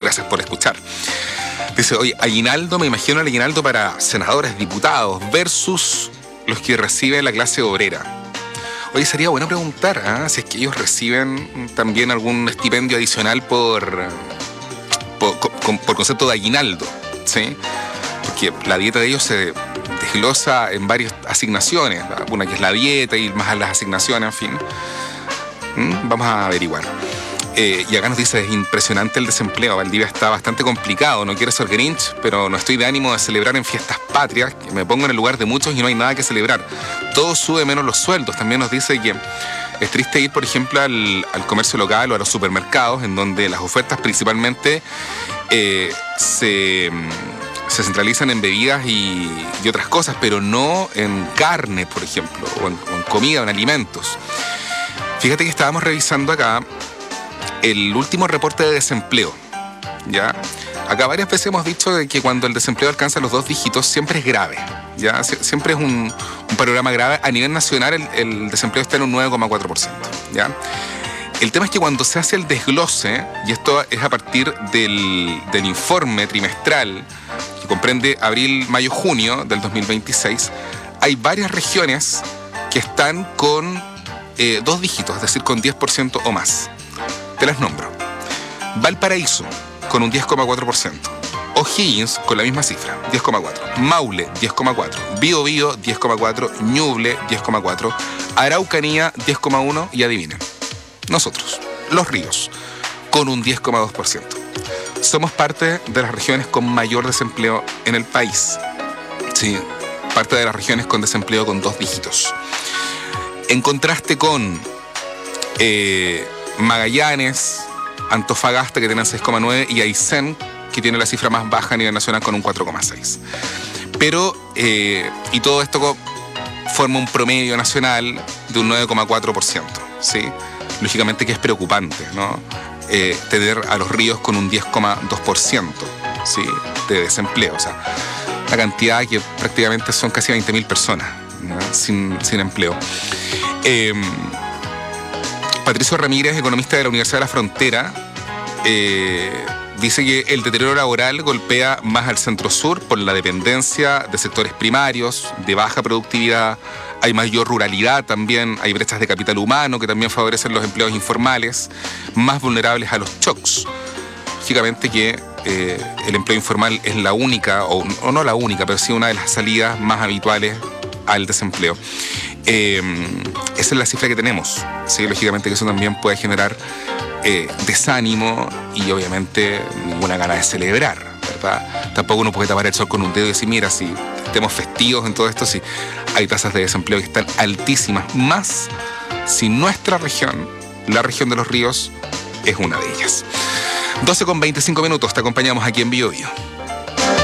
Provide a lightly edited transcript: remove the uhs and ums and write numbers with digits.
Gracias por escuchar. Dice, oye, aguinaldo, me imagino el aguinaldo para senadores, diputados, versus los que recibe la clase obrera. Oye, sería bueno preguntar si es que ellos reciben también algún estipendio adicional por concepto de aguinaldo, ¿sí? Porque la dieta de ellos se desglosa en varias asignaciones, una que es la dieta y más las asignaciones, en fin. Vamos a averiguar. Y acá nos dice, es impresionante el desempleo. Valdivia está bastante complicado. No quiero ser Grinch, pero no estoy de ánimo de celebrar en fiestas patrias. Que me pongo en el lugar de muchos y no hay nada que celebrar. Todo sube menos los sueldos. También nos dice que es triste ir, por ejemplo, al comercio local o a los supermercados, en donde las ofertas principalmente se centralizan en bebidas y otras cosas, pero no en carne, por ejemplo, o en comida, o en alimentos. Fíjate que estábamos revisando acá el último reporte de desempleo, ¿ya? Acá varias veces hemos dicho de que cuando el desempleo alcanza los 2 dígitos siempre es grave, ¿ya? Siempre es un panorama grave. A nivel nacional el desempleo está en un 9,4%, ¿ya? El tema es que cuando se hace el desglose, y esto es a partir del informe trimestral, que comprende abril, mayo, junio del 2026, hay varias regiones que están con 2 dígitos, es decir, con 10% o más. Te las nombro. Valparaíso, con un 10,4%. O'Higgins, con la misma cifra, 10,4%. Maule, 10,4%. Biobío, 10,4%. Ñuble, 10,4%. Araucanía, 10,1%. Y adivinen, nosotros, Los Ríos, con un 10,2%. Somos parte de las regiones con mayor desempleo en el país. Sí, parte de las regiones con desempleo con 2 dígitos. En contraste con Magallanes, Antofagasta, que tienen 6,9%, y Aysén, que tiene la cifra más baja a nivel nacional con un 4,6%. Pero, y todo esto forma un promedio nacional de un 9,4%, ¿sí? Lógicamente que es preocupante, ¿no? Tener a Los Ríos con un 10,2%, ¿sí? De desempleo. O sea, la cantidad que prácticamente son casi 20.000 personas, ¿no? sin empleo. Patricio Ramírez, economista de la Universidad de la Frontera, dice que el deterioro laboral golpea más al centro-sur por la dependencia de sectores primarios, de baja productividad. Hay mayor ruralidad también, hay brechas de capital humano que también favorecen los empleos informales, más vulnerables a los shocks. Lógicamente que el empleo informal es la única, o no la única, pero sí una de las salidas más habituales al desempleo. Esa es la cifra que tenemos, ¿sí? Lógicamente que eso también puede generar desánimo y obviamente ninguna gana de celebrar, ¿verdad? Tampoco uno puede tapar el sol con un dedo y decir, mira, si estemos festivos en todo esto, si hay tasas de desempleo que están altísimas, más si nuestra región, la región de Los Ríos, es una de ellas. 12:25, te acompañamos aquí en Biobío.